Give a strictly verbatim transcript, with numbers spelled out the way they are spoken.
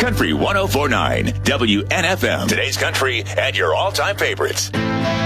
Country one oh four point nine, W N F M. Today's country and your all-time favorites.